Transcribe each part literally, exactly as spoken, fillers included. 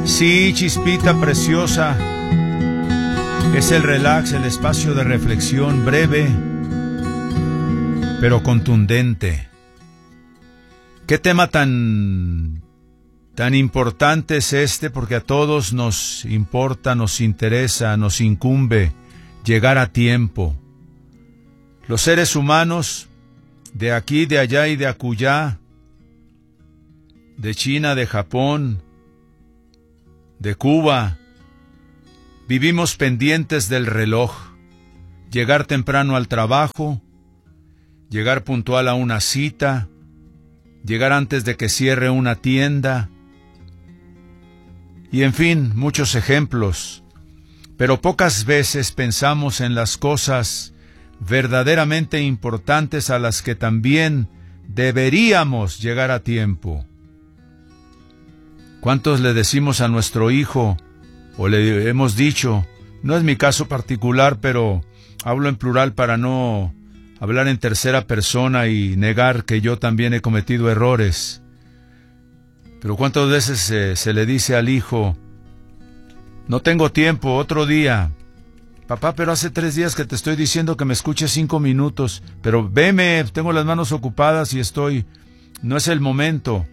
Sí, chispita preciosa, es el relax, el espacio de reflexión breve, pero contundente. ¿Qué tema tan, tan importante es este? Porque a todos nos importa, nos interesa, nos incumbe llegar a tiempo. Los seres humanos, de aquí, de allá y de acullá, de China, de Japón, de Cuba, vivimos pendientes del reloj, llegar temprano al trabajo, llegar puntual a una cita, llegar antes de que cierre una tienda, y en fin, muchos ejemplos, pero pocas veces pensamos en las cosas verdaderamente importantes a las que también deberíamos llegar a tiempo. ¿Cuántos le decimos a nuestro hijo, o le hemos dicho, no es mi caso particular, pero hablo en plural para no hablar en tercera persona y negar que yo también he cometido errores? Pero ¿cuántas veces se, se le dice al hijo, no tengo tiempo, otro día? Papá, pero hace tres días que te estoy diciendo que me escuches cinco minutos, pero veme, tengo las manos ocupadas y estoy, no es el momento.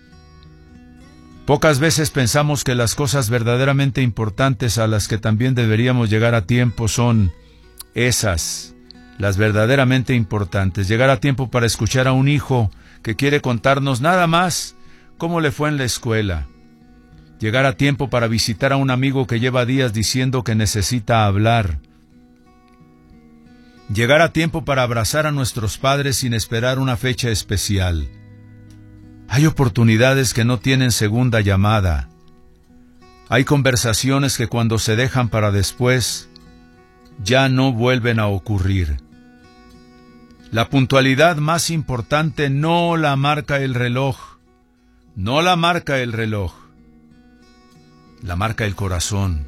Pocas veces pensamos que las cosas verdaderamente importantes a las que también deberíamos llegar a tiempo son esas, las verdaderamente importantes. Llegar a tiempo para escuchar a un hijo que quiere contarnos nada más cómo le fue en la escuela. Llegar a tiempo para visitar a un amigo que lleva días diciendo que necesita hablar. Llegar a tiempo para abrazar a nuestros padres sin esperar una fecha especial. Hay oportunidades que no tienen segunda llamada. Hay conversaciones que cuando se dejan para después, ya no vuelven a ocurrir. La puntualidad más importante no la marca el reloj, no la marca el reloj, la marca el corazón.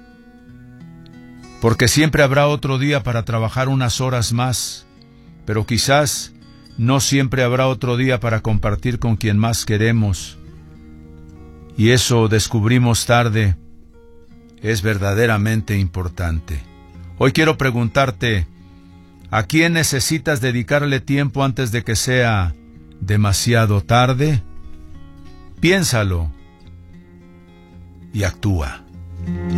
Porque siempre habrá otro día para trabajar unas horas más, pero quizás no siempre habrá otro día para compartir con quien más queremos. Y eso, descubrimos tarde, es verdaderamente importante. Hoy quiero preguntarte, ¿a quién necesitas dedicarle tiempo antes de que sea demasiado tarde? Piénsalo y actúa.